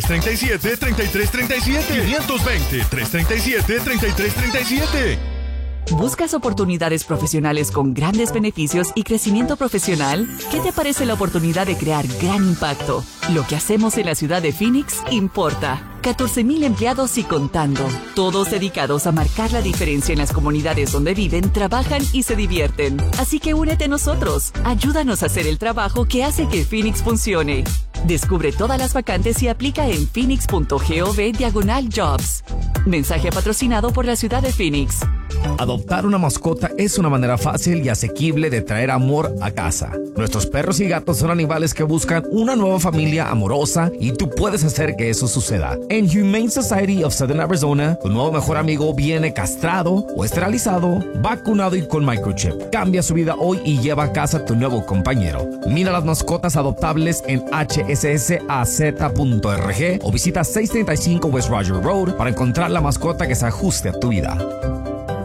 337-3337. 520-337-3337. ¿Buscas oportunidades profesionales con grandes beneficios y crecimiento profesional? ¿Qué te parece la oportunidad de crear gran impacto? Lo que hacemos en la ciudad de Phoenix importa. 14,000 empleados y contando, todos dedicados a marcar la diferencia en las comunidades donde viven, trabajan y se divierten. Así que únete a nosotros. Ayúdanos a hacer el trabajo que hace que Phoenix funcione. Descubre todas las vacantes y aplica en phoenix.gov/jobs. Mensaje patrocinado por la ciudad de Phoenix. Adoptar una mascota es una manera fácil y asequible de traer amor a casa. Nuestros perros y gatos son animales que buscan una nueva familia amorosa y tú puedes hacer que eso suceda. En Humane Society of Southern Arizona, tu nuevo mejor amigo viene castrado o esterilizado, vacunado y con microchip. Cambia su vida hoy y lleva a casa a tu nuevo compañero. Mira las mascotas adoptables en hssaz.org o visita 635 West Roger Road para encontrar la mascota que se ajuste a tu vida.